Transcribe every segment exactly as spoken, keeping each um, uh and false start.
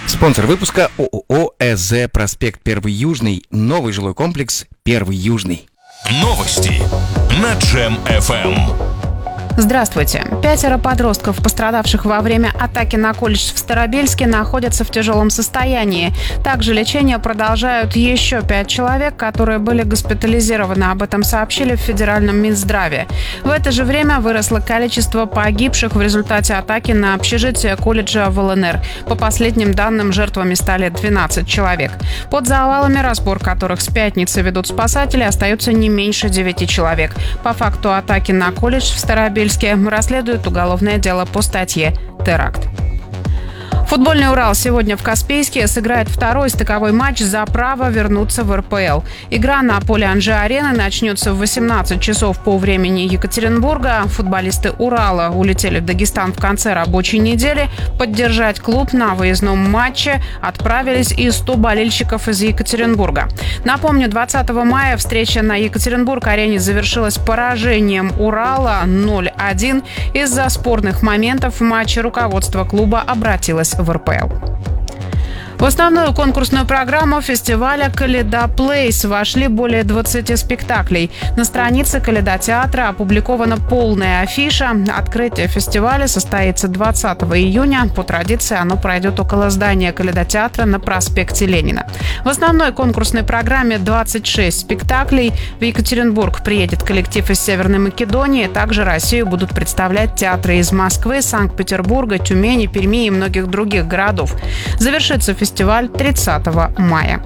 Спонсор выпуска ООО ЭЗ «Проспект Первый Южный». Новый жилой комплекс «Первый Южный». Новости на Джем-эф эм. Здравствуйте. Пятеро подростков, пострадавших во время атаки на колледж в Старобельске, находятся в тяжелом состоянии. Также лечение продолжают еще пять человек, которые были госпитализированы. Об этом сообщили в Федеральном Минздраве. В это же время выросло количество погибших в результате атаки на общежитие колледжа в эл эн эр. По последним данным, жертвами стали двенадцать человек. Под завалами, разбор которых с пятницы ведут спасатели, остается не меньше девяти человек. По факту атаки на колледж в Старобельске расследует уголовное дело по статье «Теракт». Футбольный «Урал» сегодня в Каспийске сыграет второй стыковой матч за право вернуться в эр пэ эл. Игра на поле Анжи-арены начнется в восемнадцать часов по времени Екатеринбурга. Футболисты «Урала» улетели в Дагестан в конце рабочей недели. Поддержать клуб на выездном матче отправились и сто болельщиков из Екатеринбурга. Напомню, двадцатого мая встреча на Екатеринбург-арене завершилась поражением «Урала» ноль один. Из-за спорных моментов в матче руководство клуба обратилось в эр пэ эл. В основную конкурсную программу фестиваля «Коляда Плейс» вошли более двадцати спектаклей. На странице «Коляда театра» опубликована полная афиша. Открытие фестиваля состоится двадцатого июня. По традиции оно пройдет около здания «Коляда театра» на проспекте Ленина. В основной конкурсной программе двадцать шесть спектаклей. В Екатеринбург приедет коллектив из Северной Македонии. Также Россию будут представлять театры из Москвы, Санкт-Петербурга, Тюмени, Перми и многих других городов. Завершится фестиваль Фестиваль тридцатого мая.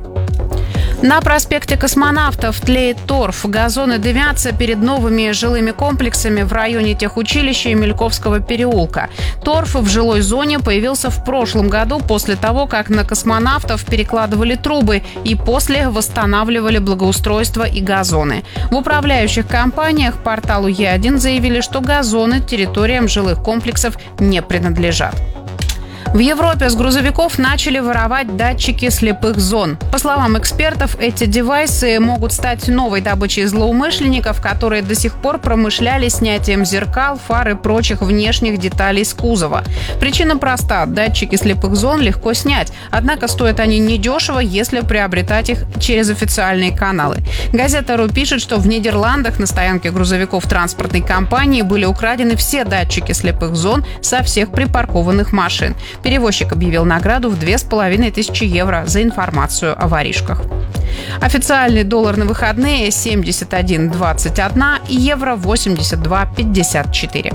На проспекте Космонавтов тлеет торф. Газоны дымятся перед новыми жилыми комплексами в районе техучилища и Мельковского переулка. Торф в жилой зоне появился в прошлом году после того, как на Космонавтов перекладывали трубы и после восстанавливали благоустройство и газоны. В управляющих компаниях порталу Е один заявили, что газоны территориям жилых комплексов не принадлежат. В Европе с грузовиков начали воровать датчики слепых зон. По словам экспертов, эти девайсы могут стать новой добычей злоумышленников, которые до сих пор промышляли снятием зеркал, фар и прочих внешних деталей с кузова. Причина проста – датчики слепых зон легко снять, однако стоят они недешево, если приобретать их через официальные каналы. Газета РУ пишет, что в Нидерландах на стоянке грузовиков транспортной компании были украдены все датчики слепых зон со всех припаркованных машин. Перевозчик объявил награду в две с половиной тысячи евро за информацию о воришках. Официальный доллар на выходные семьдесят один двадцать один и евро восемьдесят два пятьдесят четыре.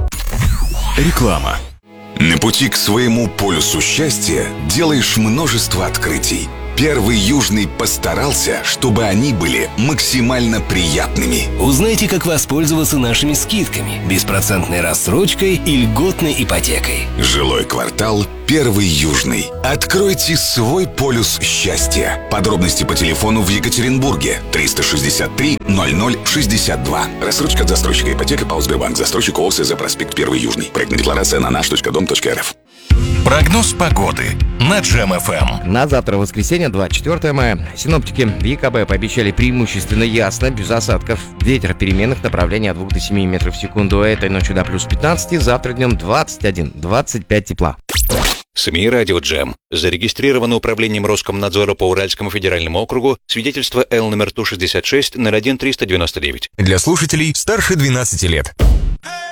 Реклама. На пути к своему полюсу счастья делаешь множество открытий. Первый Южный постарался, чтобы они были максимально приятными. Узнайте, как воспользоваться нашими скидками, беспроцентной рассрочкой и льготной ипотекой. Жилой квартал «Первый Южный». Откройте свой полюс счастья. Подробности по телефону в Екатеринбурге триста шестьдесят три ноль ноль шестьдесят два. Рассрочка от застройщика ипотека ПАО «Сбербанк». Застройщик ООО СЗ «Проспект Первый Южный». Проектная декларация на наш точка дом точка эр эф. Прогноз погоды на Джем-эф эм. На завтра, воскресенье, двадцать четвёртого мая, синоптики в ЕКБ пообещали преимущественно ясно, без осадков. Ветер переменных направлений от двух до семи метров в секунду. Этой ночью до плюс пятнадцати, завтра днем двадцать один двадцать пять тепла. СМИ «Радио Джем». Зарегистрировано управлением Роскомнадзора по Уральскому федеральному округу свидетельство Л номер Ту шестьдесят шесть ноль один триста девяносто девять. Для слушателей старше двенадцати лет.